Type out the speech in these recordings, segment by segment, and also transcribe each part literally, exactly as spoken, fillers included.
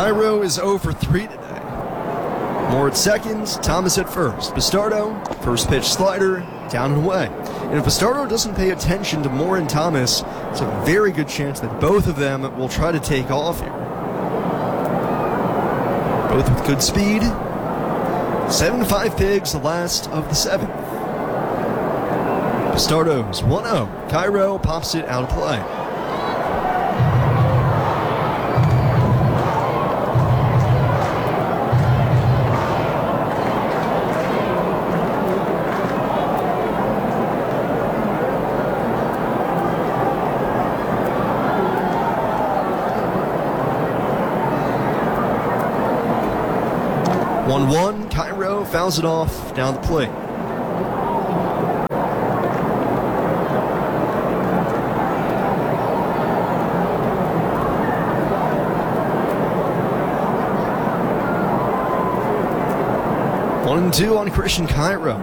Cairo is zero for three today. Moore at second, Thomas at first. Bastardo, first pitch slider, down and away. And if Bastardo doesn't pay attention to Moore and Thomas, it's a very good chance that both of them will try to take off here. Both with good speed. seven five Pigs, the last of the seventh. Bastardo's one oh. Cairo pops it out of play. one one, Cairo fouls it off down the plate. one and two on Christian Cairo.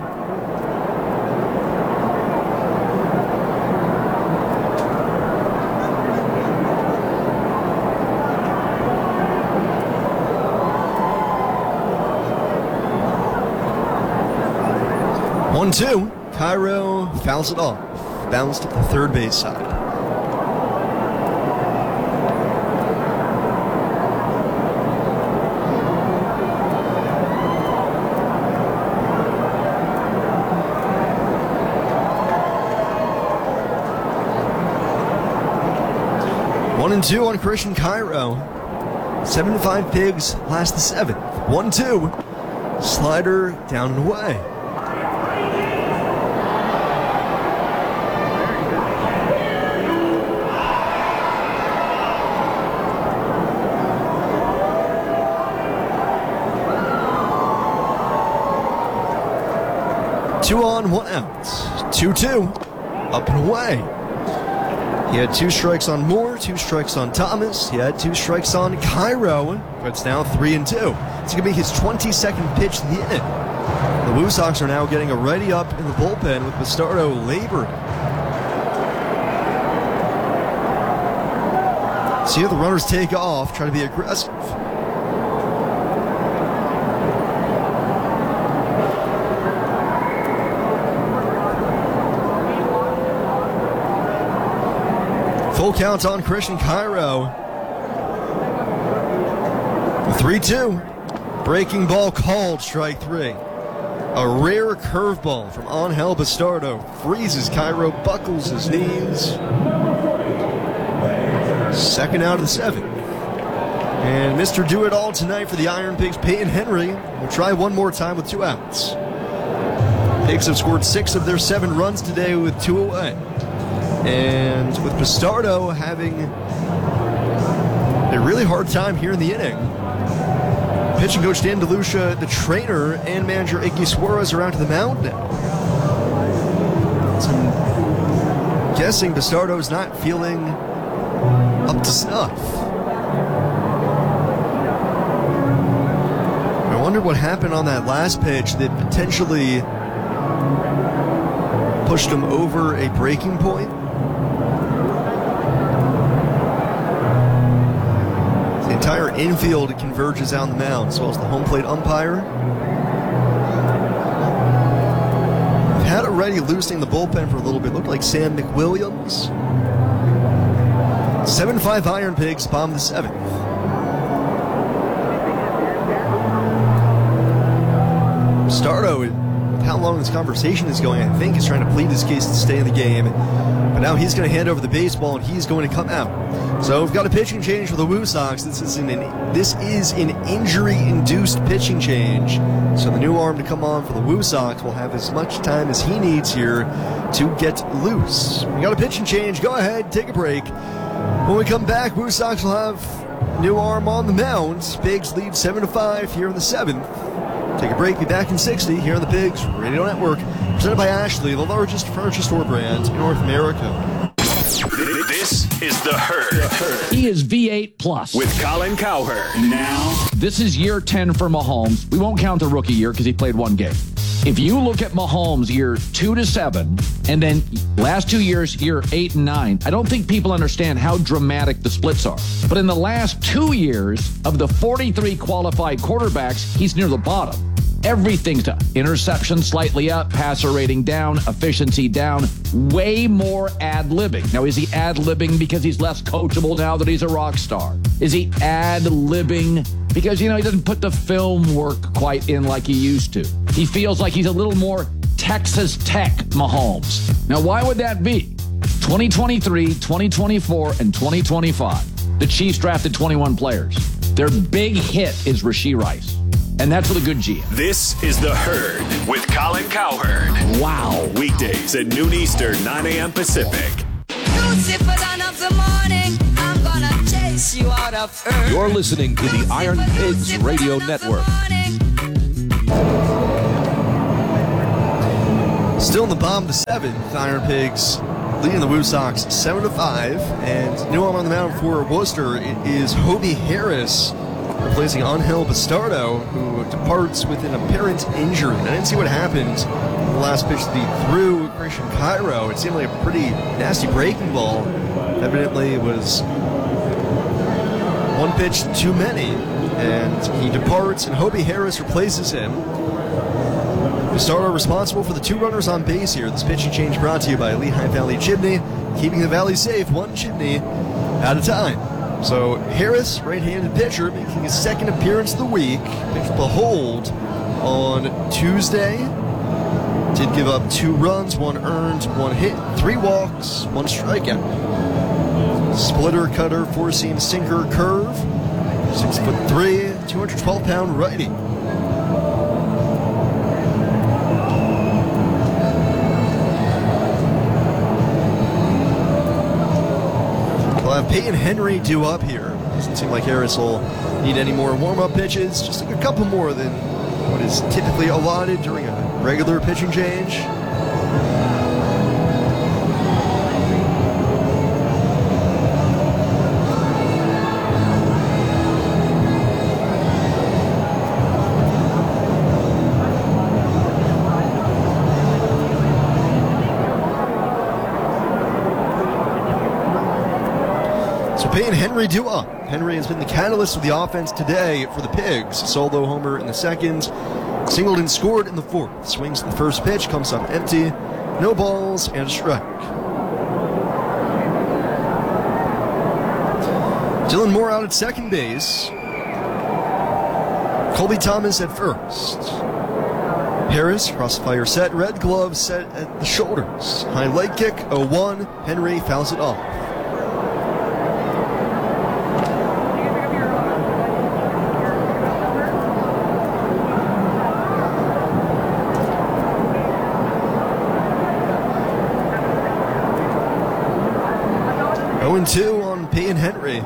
one two, Cairo fouls it off. Bounced to the third base side. one and two on Christian Cairo. seven five Pigs last the seventh. one two. Slider down and away. Two on, one out. two two. Up and away. He had two strikes on Moore, two strikes on Thomas. He had two strikes on Cairo. But it's now three and two. It's going to be his twenty-second pitch of the inning. The Woo Sox are now getting a ready up in the bullpen with Bastardo laboring. See how the runners take off, try to be aggressive. Full count on Christian Cairo. three two. Breaking ball called, strike three. A rare curveball from Angel Bastardo freezes Cairo, buckles his knees. Second out of the seventh. And Mister Do-It-All tonight for the Iron Pigs, Peyton Henry, will try one more time with two outs. Pigs have scored six of their seven runs today with two away. And with Bastardo having a really hard time here in the inning, pitching coach Dan DeLucia, the trainer, and manager Iggy Suarez are out to the mound now. So I'm guessing Bastardo's not feeling up to snuff. I wonder what happened on that last pitch that potentially pushed him over a breaking point. The entire infield converges on the mound, as well as the home plate umpire. We've had already loosening the bullpen for a little bit. Looked like Sam McWilliams. seven five Iron Pigs bomb the seventh. Bastardo, with how long this conversation is going, I think is trying to plead his case to stay in the game. But now he's going to hand over the baseball and he's going to come out. So we've got a pitching change for the Woo Sox. This is an, this is an injury-induced pitching change. So the new arm to come on for the Woo Sox will have as much time as he needs here to get loose. We got a pitching change. Go ahead, take a break. When we come back, Woo Sox will have new arm on the mound. Pigs lead seven to five here in the seventh. Take a break, be back in sixty here on the Pigs Radio Network. Presented by Ashley, the largest furniture store brand in North America. This is The Herd. The Herd. He is V eight plus. With Colin Cowherd. Now, this is year ten for Mahomes. We won't count the rookie year because he played one game. If you look at Mahomes year two to seven, and then last two years, year eight and nine, I don't think people understand how dramatic the splits are. But in the last two years, of the forty-three qualified quarterbacks, he's near the bottom. Everything's done. Interception slightly up, passer rating down, efficiency down, way more ad-libbing. Now, is he ad-libbing because he's less coachable now that he's a rock star? Is he ad-libbing because, you know, he doesn't put the film work quite in like he used to? He feels like he's a little more Texas Tech Mahomes. Now, why would that be? twenty twenty-three, twenty twenty-four, and twenty twenty-five. The Chiefs drafted twenty-one players. Their big hit is Rashee Rice. And that's with a good G M. This is The Herd with Colin Cowherd. Wow. Weekdays at noon Eastern, nine a.m. Pacific. You're listening to the Iron Pigs Radio Network. Still in the bottom of the seventh, Iron Pigs leading the Woo Sox seven to five. And new on the mound for Worcester is Hobie Harris, replacing Angel Bastardo, who departs with an apparent injury. I didn't see what happened in the last pitch that he threw Christian Cairo. It seemed like a pretty nasty breaking ball. Evidently it was one pitch too many, and he departs, and Hobie Harris replaces him. Bastardo responsible for the two runners on base here. This pitching change brought to you by Lehigh Valley Chimney, keeping the valley safe one chimney at a time. So Harris, right-handed pitcher, making his second appearance of the week. Pitched Behold on Tuesday. Did give up two runs, one earned, one hit, three walks, one strikeout. Splitter, cutter, four-seam sinker, curve. Six foot three, two hundred twelve pound righty. We'll have Peyton Henry due up here. Doesn't seem like Harris will need any more warm-up pitches. Just like a couple more than what is typically allotted during a regular pitching change. Peyton Henry due up. Henry has been the catalyst of the offense today for the Pigs. Solo homer in the second. Singleton scored in the fourth. Swings the first pitch, comes up empty. No balls and a strike. Dylan Moore out at second base. Colby Thomas at first. Harris, crossfire set, red glove set at the shoulders. High leg kick, oh one. Henry fouls it off. oh and two on Peyton Henry.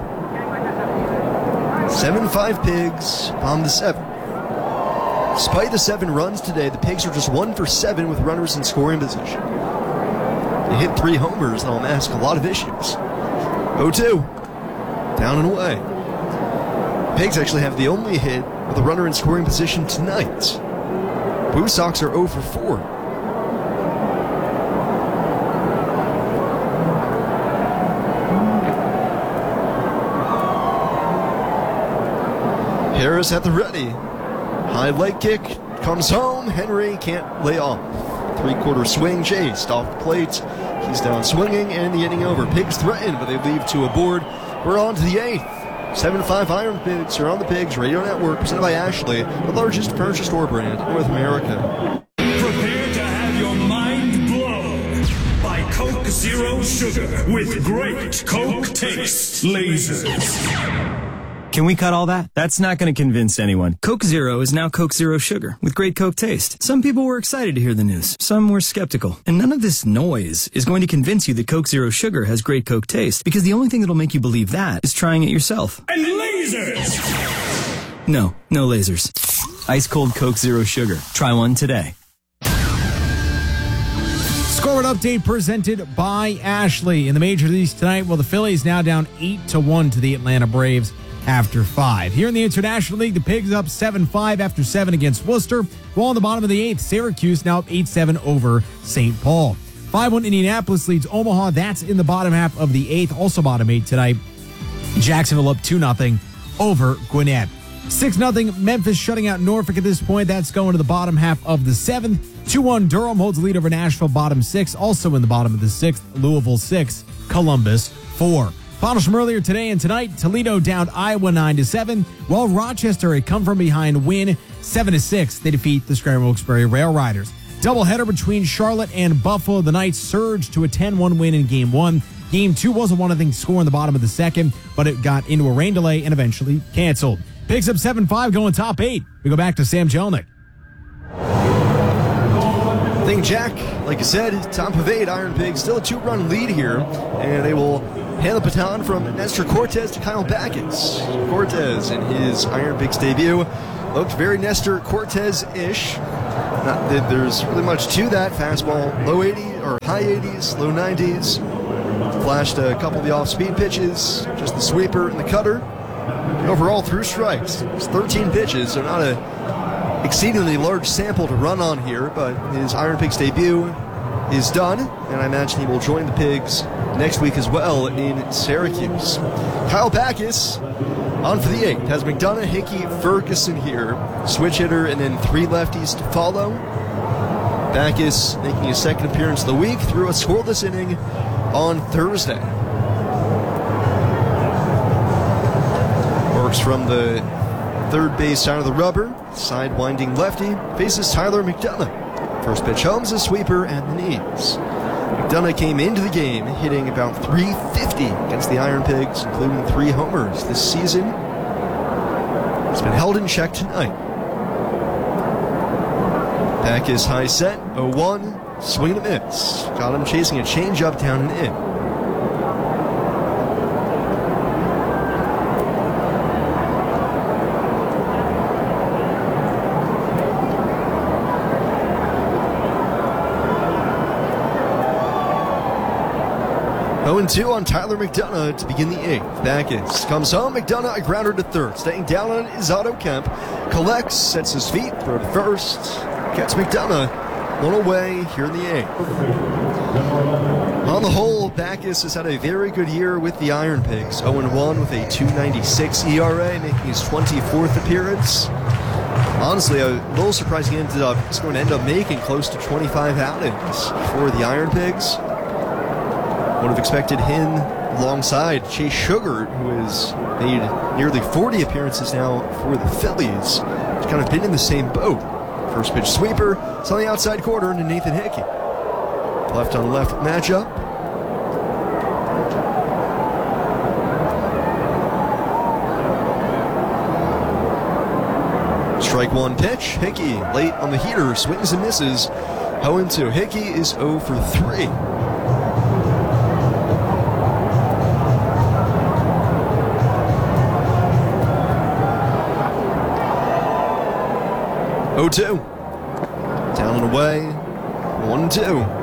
seven five Pigs, bottom the seventh. Despite the seven runs today, the Pigs are just one for seven with runners in scoring position. They hit three homers, that'll mask a lot of issues. oh two, down and away. Pigs actually have the only hit with a runner in scoring position tonight. Blue Sox are oh for four. Harris at the ready. High leg kick. Comes home. Henry can't lay off. Three-quarter swing chased off the plate. He's down swinging and the inning over. Pigs threatened, but they leave two aboard. We're on to the eighth. seven five Iron Pigs are on the Pigs Radio Network, presented by Ashley, the largest furniture store brand in North America. Prepare to have your mind blown by Coke Zero Sugar with great Coke taste lasers. Can we cut all that? That's not going to convince anyone. Coke Zero is now Coke Zero Sugar with great Coke taste. Some people were excited to hear the news. Some were skeptical. And none of this noise is going to convince you that Coke Zero Sugar has great Coke taste, because the only thing that'll make you believe that is trying it yourself. And lasers! No, no lasers. Ice cold Coke Zero Sugar. Try one today. Scoreboard update presented by Ashley. In the Major Leagues tonight, well, the Phillies now down eight to one to the Atlanta Braves. after five. Here in the International League, the Pigs up seven five after seven against Worcester. While in the bottom of the eighth, Syracuse now up eight seven over Saint Paul. five one Indianapolis leads Omaha. That's in the bottom half of the eighth. Also bottom eight tonight. Jacksonville up two nothing over Gwinnett. six nothing Memphis shutting out Norfolk at this point. That's going to the bottom half of the seventh. two one Durham holds the lead over Nashville, bottom six. Also in the bottom of the sixth, Louisville six, Columbus four. Finals from earlier today and tonight, Toledo down Iowa nine to seven, while Rochester a come from behind win seven to six. They defeat the Scranton Wilkes-Barre Rail Riders. Doubleheader between Charlotte and Buffalo. The Knights surged to a ten one win in game one. Game two was a one nothing score in the bottom of the second, but it got into a rain delay and eventually canceled. Picks up seven five going top eight. We go back to Sam Jelnick. Thank Jack. Like you said, top of eight, Iron Pigs still a two-run lead here, and they will hand the baton from Nestor Cortez to Kyle Backus. Cortez, in his Iron Pigs debut, looked very Nestor Cortez-ish. Not that there's really much to that. Fastball, low eighty or high eighties, low nineties. Flashed a couple of the off-speed pitches, just the sweeper and the cutter. And overall, through strikes. It's thirteen pitches, so not a exceedingly large sample to run on here, but his Iron Pigs debut is done, and I imagine he will join the Pigs next week as well in Syracuse. Kyle Backus on for the eighth. Has McDonough, Hickey, Ferguson here. Switch hitter, and then three lefties to follow. Backus making his second appearance of the week through a scoreless inning on Thursday. Works from the third base side of the rubber, side-winding lefty, faces Tyler McDonough. First pitch home's a sweeper at the knees. McDonough came into the game hitting about three fifty against the Iron Pigs, including three homers this season. It's been held in check tonight. Backus high set, oh one, swing and a miss. Got him chasing a changeup down and in. oh two on Tyler McDonough to begin the eighth. Backus comes home. McDonough a grounder to third. Staying down on is Otto Kemp. Collects, sets his feet, throw to first. Gets McDonough one away here in the eighth. On the whole, Backus has had a very good year with the Iron Pigs. oh one with a two ninety-six E R A, making his twenty-fourth appearance. Honestly, a little surprised he ended up, he's going to end up making close to twenty-five outings for the Iron Pigs. Would have expected him alongside Chase Sugar, who has made nearly forty appearances now for the Phillies. He's kind of been in the same boat. First pitch sweeper, it's on the outside corner to Nathan Hickey. Left on left matchup. Strike one pitch. Hickey late on the heater, swings and misses. oh two. Hickey is oh for three. oh two. Down and away. one two.